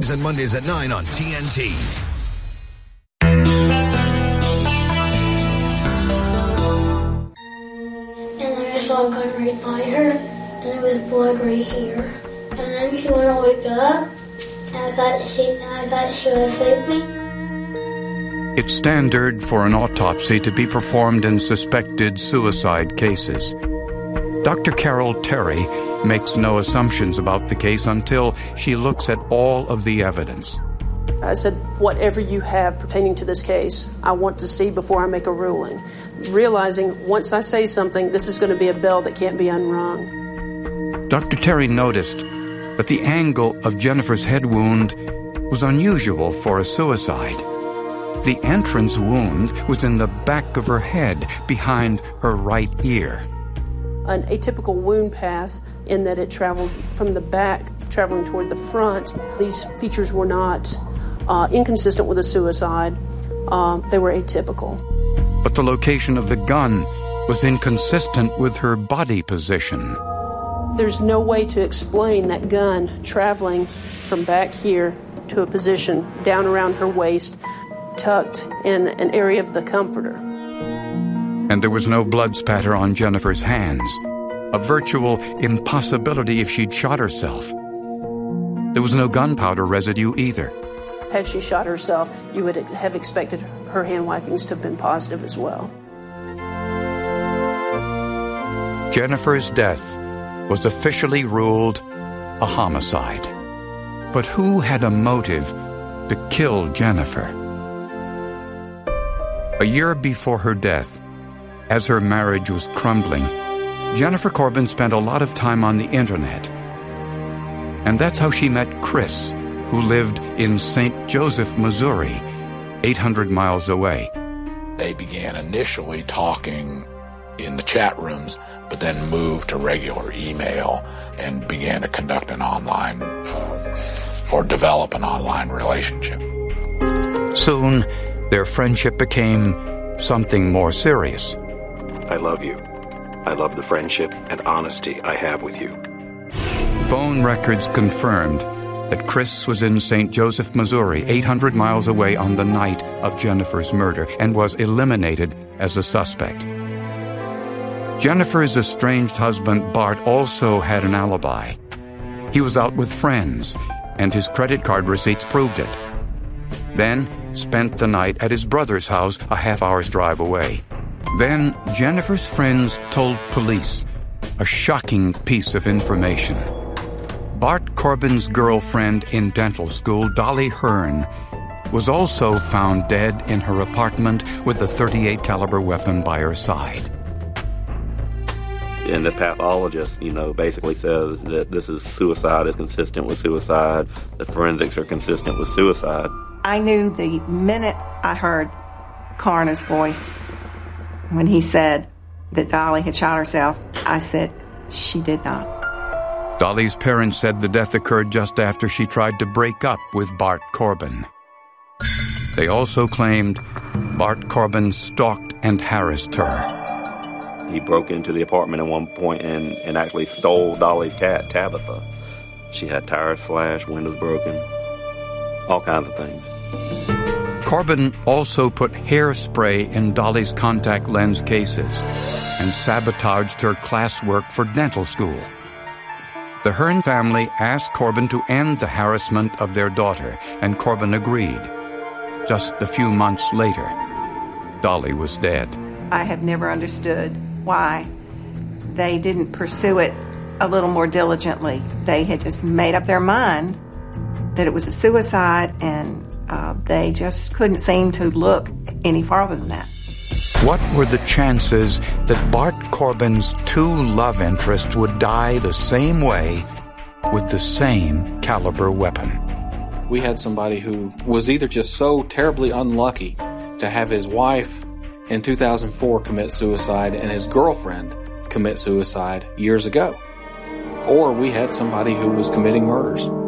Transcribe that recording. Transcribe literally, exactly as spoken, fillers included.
And Mondays at nine on T N T. And then I saw a gun right by her, and there was blood right here. And then she went to wake up, and I thought she, and I thought she was sleeping. It's standard for an autopsy to be performed in suspected suicide cases. Doctor Carol Terry makes no assumptions about the case until she looks at all of the evidence. I said, whatever you have pertaining to this case, I want to see before I make a ruling. Realizing once I say something, this is going to be a bell that can't be unrung. Doctor Terry noticed that the angle of Jennifer's head wound was unusual for a suicide. The entrance wound was in the back of her head, behind her right ear. An atypical wound path in that it traveled from the back, traveling toward the front. These features were not uh, inconsistent with a suicide. Uh, they were atypical. But the location of the gun was inconsistent with her body position. There's no way to explain that gun traveling from back here to a position down around her waist, tucked in an area of the comforter. And there was no blood spatter on Jennifer's hands, a virtual impossibility if she'd shot herself. There was no gunpowder residue either. Had she shot herself, you would have expected her hand wipings to have been positive as well. Jennifer's death was officially ruled a homicide. But who had a motive to kill Jennifer? A year before her death, as her marriage was crumbling, Jennifer Corbin spent a lot of time on the internet. And that's how she met Chris, who lived in Saint Joseph, Missouri, eight hundred miles away. They began initially talking in the chat rooms, but then moved to regular email and began to conduct an online uh, or develop an online relationship. Soon, their friendship became something more serious. I love you. I love the friendship and honesty I have with you. Phone records confirmed that Chris was in Saint Joseph, Missouri, eight hundred miles away on the night of Jennifer's murder, and was eliminated as a suspect. Jennifer's estranged husband, Bart, also had an alibi. He was out with friends, and his credit card receipts proved it. Then spent the night at his brother's house a half hour's drive away. Then Jennifer's friends told police a shocking piece of information. Bart Corbin's girlfriend in dental school, Dolly Hearn, was also found dead in her apartment with a thirty-eight caliber weapon by her side. And the pathologist, you know, basically says that this is suicide, is consistent with suicide, that forensics are consistent with suicide. I knew the minute I heard coroner's voice when he said that Dolly had shot herself, I said, she did not. Dolly's parents said the death occurred just after she tried to break up with Bart Corbin. They also claimed Bart Corbin stalked and harassed her. He broke into the apartment at one point and, and actually stole Dolly's cat, Tabitha. She had tires slashed, windows broken, all kinds of things. Corbin also put hairspray in Dolly's contact lens cases and sabotaged her classwork for dental school. The Hearn family asked Corbin to end the harassment of their daughter, and Corbin agreed. Just a few months later, Dolly was dead. I have never understood why they didn't pursue it a little more diligently. They had just made up their mind that it was a suicide, and uh, they just couldn't seem to look any farther than that. What were the chances that Bart Corbin's two love interests would die the same way with the same caliber weapon? We had somebody who was either just so terribly unlucky to have his wife in two thousand four commit suicide and his girlfriend commit suicide years ago, or we had somebody who was committing murders.